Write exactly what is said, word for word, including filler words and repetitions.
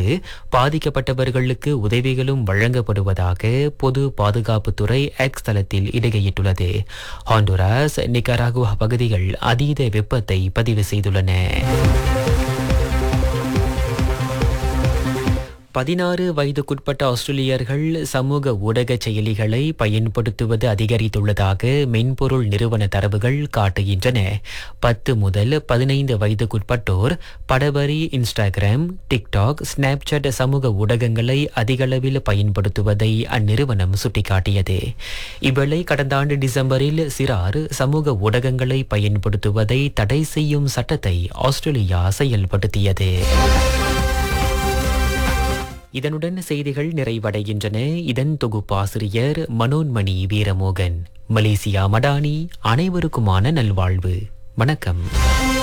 பாதிக்கப்பட்டவர்களுக்கு உதவிகளும் வழங்கப்படுவதாக பொது பாதுகாப்புத்துறை எக்ஸ் தளத்தில் இடுகையிட்டுள்ளது. ஹாண்டுராஸ், நிகராகுவா பகுதிகள் அதீத வெப்பத்தை பதிவு செய்துள்ளன. பதினாறு வயதுக்குட்பட்ட ஆஸ்திரேலியர்கள் சமூக ஊடக செயலிகளை பயன்படுத்துவது அதிகரித்துள்ளதாக மென்பொருள் நிறுவன தரவுகள் காட்டுகின்றன. பத்து முதல் பதினைந்து வயதுக்குட்பட்டோர் படவரி, இன்ஸ்டாகிராம், டிக்டாக், ஸ்னாப்சாட் சமூக ஊடகங்களை அதிகளவில் பயன்படுத்துவதை அந்நிறுவனம் சுட்டிக்காட்டியது. இவ்வேளை கடந்த ஆண்டு டிசம்பரில் சிறார் சமூக ஊடகங்களை பயன்படுத்துவதை தடை செய்யும் சட்டத்தை ஆஸ்திரேலியா செயல்படுத்தியது. இதனுடன் செய்திகள் நிறைவடைகின்றன. இதன் தொகுப்பாசிரியர் மனோன்மணி வீரமோகன். மலேசியா மடானி. அனைவருக்குமான நல்வாழ்வு. வணக்கம்.